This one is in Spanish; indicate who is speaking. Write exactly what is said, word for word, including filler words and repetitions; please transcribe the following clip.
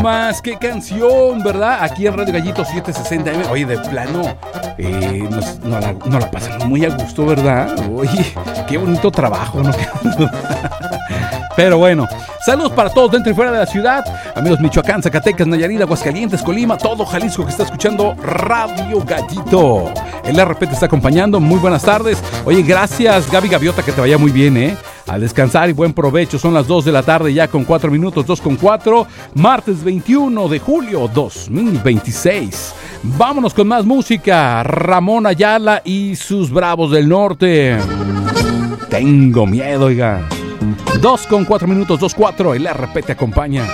Speaker 1: Más, qué canción, ¿verdad? Aquí en Radio Gallito setecientos sesenta eme. Oye, de plano, eh, nos, no, la, no la pasamos muy a gusto, ¿verdad? Oye, qué bonito trabajo, ¿no? Pero bueno, saludos para todos dentro y fuera de la ciudad. Amigos Michoacán, Zacatecas, Nayarit, Aguascalientes, Colima, todo Jalisco que está escuchando Radio Gallito. El R P te está acompañando. Muy buenas tardes. Oye, gracias Gaby Gaviota, que te vaya muy bien, ¿eh? A descansar y buen provecho. Son las dos de la tarde ya con cuatro minutos, dos con cuatro. Martes veintiuno de julio dos mil veintiséis. Vámonos con más música. Ramón Ayala y sus Bravos del Norte. Tengo miedo, oiga. Dos con cuatro minutos, dos cuatro. El R P te acompaña.